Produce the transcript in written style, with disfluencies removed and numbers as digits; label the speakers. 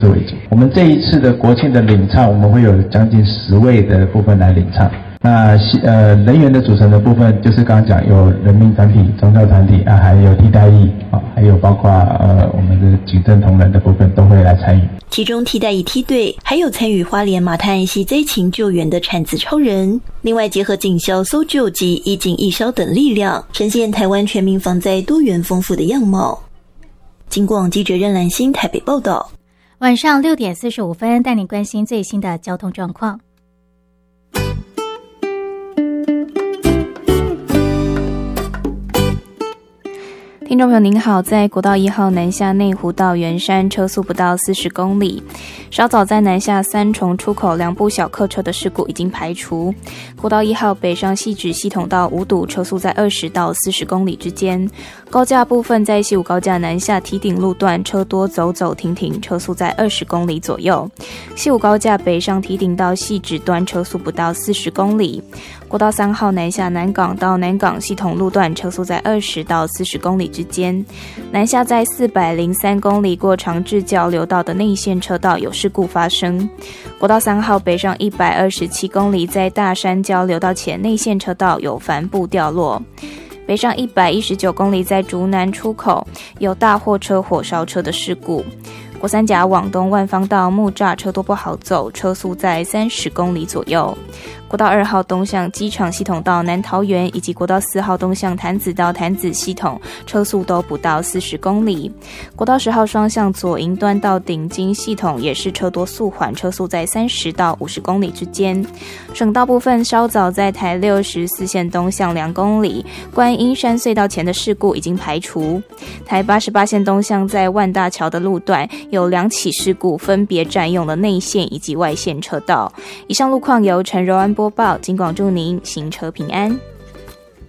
Speaker 1: 为主。我们这一次的国庆的领唱，我们会有将近10位的部分来领唱。那人员的组成的部分，就是刚刚讲有人民团体、宗教团体啊，还有替代役啊，还有包括我们的警政同仁的部分都会来参与。
Speaker 2: 其中替代役梯队还有参与花莲马太安溪灾情救援的产子超人，另外结合警消、搜救及义警义消等力量，呈现台湾全民防灾多元丰富的样貌。金广记者任兰心台北报道。
Speaker 3: 晚上6点45分，带您关心最新的交通状况。
Speaker 4: 听众朋友您好，在国道1号南下内湖到圆山车速不到40公里，稍早在南下三重出口2部小客车的事故已经排除。国道1号北上汐止系统到五堵车速在20到40公里之间，高架部分在西武高架南下堤顶路段车多走走停停，车速在20公里左右。西武高架北上堤顶到汐止段车速不到40公里。国道3号南下南港到南港系统路段车速在20到40公里之间，南下在403公里过长治交流道的内线车道有事故发生。国道3号北上127公里，在大山交流道前内线车道有帆布掉落。北上119公里，在竹南出口有大货车火烧车的事故。国三甲往东万方道木栅车多不好走，车速在30公里左右。国道2号东向机场系统到南桃园，以及国道4号东向潭子到潭子系统，车速都不到40公里。国道10号双向左营端到顶金系统也是车多速缓，车速在30到50公里之间。省道部分稍早在台64线东向2公里，观音山隧道前的事故已经排除。台88线东向在万大桥的路段有2起事故，分别占用了内线以及外线车道。以上路况由陈柔安播报，金广祝您行车平安。